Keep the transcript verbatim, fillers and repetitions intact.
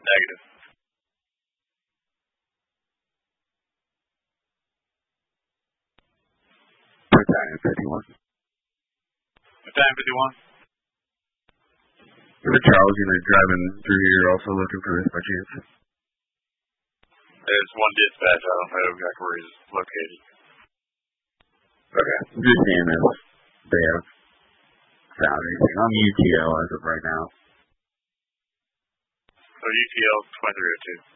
Negative. Battalion fifty-one. Battalion fifty-one. The Charles, you know, driving through here also looking for this by chance? It's one dispatch. I don't know exactly where he's located. Okay. Just seeing if they have found anything. I'm U T L as of right now. So U T L twenty-three oh two.